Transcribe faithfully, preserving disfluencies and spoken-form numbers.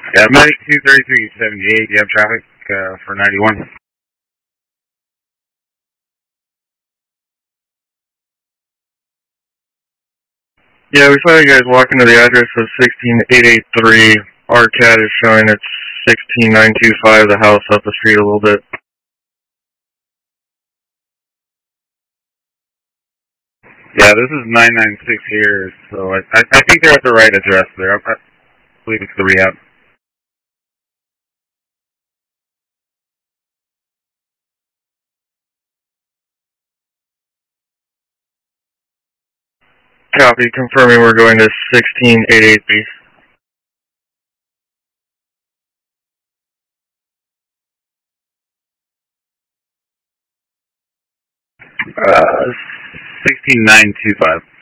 Yeah, Medic two thirty-three seventy-eight, you have traffic uh, for ninety-one. Yeah, we saw you guys walk into the address of sixteen eight eighty-three. Our C A D is showing it's sixteen nine twenty-five, the house up the street a little bit. Yeah, this is nine nine six here, so I, I, I think they're at the right address there. I, I believe it's the rehab. Copy, confirming we're going to sixteen eight eighty. Uh, sixteen nine twenty-five.